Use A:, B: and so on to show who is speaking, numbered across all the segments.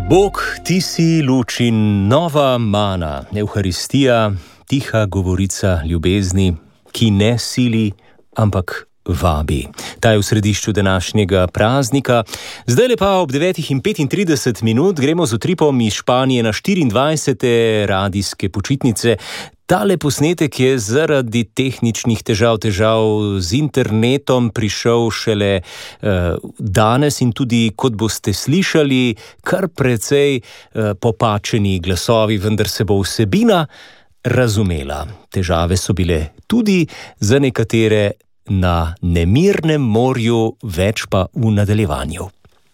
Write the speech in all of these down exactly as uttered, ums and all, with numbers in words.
A: Bog, ti si luč in nova mana, Evharistija, tiha govorica ljubezni, ki ne sili, ampak vabi. Ta je v središču današnjega praznika. Zdaj pa ob devetih in petintrideset minut gremo z utripom iz Španije na štiriindvajsete radijske počitnice. Tale posnetek je zaradi tehničnih težav, težav z internetom prišel šele uh, danes in tudi, kot boste slišali, kar precej uh, popačeni glasovi, vendar se bo vsebina razumela. Težave so bile tudi za nekatere na nemirnem morju, več pa v nadaljevanju.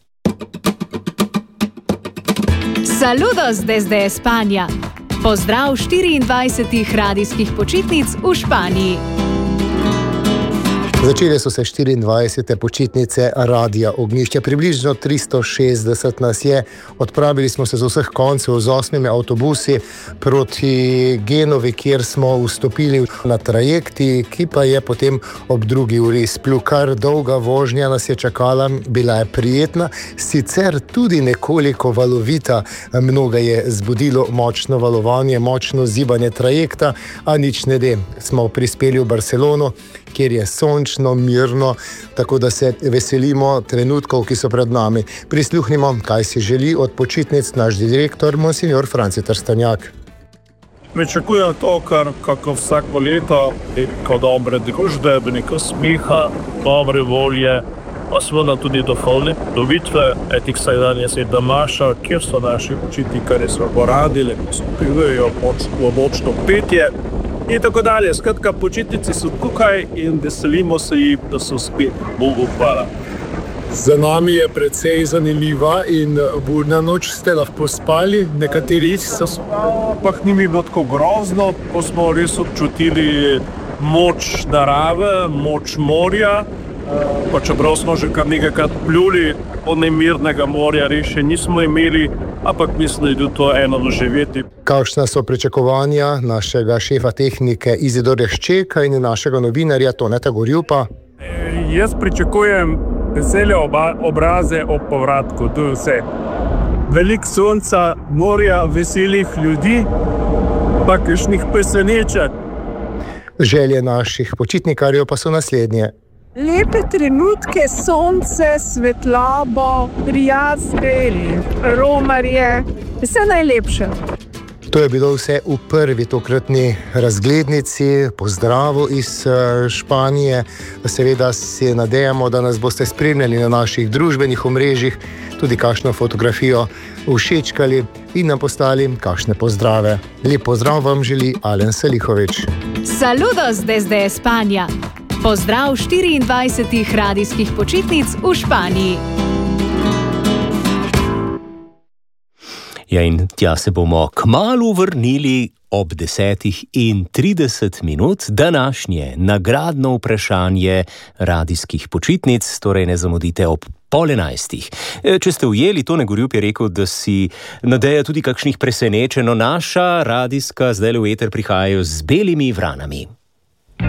B: Saludos desde España. Pozdrav štiriindvajsetih radijskih počitnic v Španiji.
C: Začele so se štiriindvajsete počitnice Radia Ognjišče. Približno tristo šestdeset nas je. Odpravili smo se z vseh koncev z osmimi avtobusi proti Genovi, kjer smo vstopili na trajekti, ki pa je potem ob drugi uri izplul. Kar dolga vožnja nas je čakala, bila je prijetna, sicer tudi nekoliko valovita. Mnoga je zbudilo močno valovanje, močno zibanje trajekta, a nič ne de. Smo prispeli v Barcelono, kjer je sončno, mirno, tako da se veselimo trenutkov, ki so pred nami. Prisluhnimo, kaj si želi od počitnic naš direktor, monsignor Franci Trstenjak.
D: Pričakujem to, kar kako vsako leto, neko dobre družbe, neko smeha, dobre volje, pa seveda tudi duhovne dobitve. Etik sajdan je sveta maša, kjer so naši počitnikarji so poradili, ko so pivajo močno petje. In tako dalje. Skratka, počitnici so tukaj in veselimo se jih, da so spet. Bogu hvala.
E: Za nami je precej zanimiva in burna noč. Ste lahko spali, nekateri so spali.
D: Ampak ni mi bilo tako grozno, ko smo res občutili moč narave, moč morja. Pa čeprav smo že kar nekajkrat pljuli od nemirnega morja, res še nismo imeli, ampak mislim, da je to eno doživeti.
C: Kakšna so pričakovanja našega šefa tehnike Izidorja Ščeka in našega novinarja Toneta Gorjupa?
D: E, jaz pričakujem vesele oba, obraze ob povratku, to je vse. Veliko sonca, morja, veselih ljudi, pa kakšnih presenečenj.
C: Želje naših počitnikarjev pa so naslednje.
F: Lepe trenutke, sonce, svetlobo, prijazne, romarje, vse najlepše.
C: To je bilo vse v prvi tokratni razglednici, pozdravu iz Španije. Seveda se nadejamo, da nas boste spremljali na naših družbenih omrežjih, tudi kakšno fotografijo všečkali in nam postali kakšne pozdrave. Lep pozdrav vam želi Alen Salihovič.
B: Saludos desde España. Pozdrav štiriindvajsetih radijskih počitnic v Španiji.
A: Ja, in tja se bomo kmalu vrnili ob desetih in trideset minut. Današnje nagradno vprašanje radijskih počitnic, torej ne zamudite ob pol enajstih. Če ste ujeli, Tone Gorjup je rekel, da si nadeja tudi kakšnih presenečenj. Naša radijska zdaj v eter prihajajo z belimi vranami.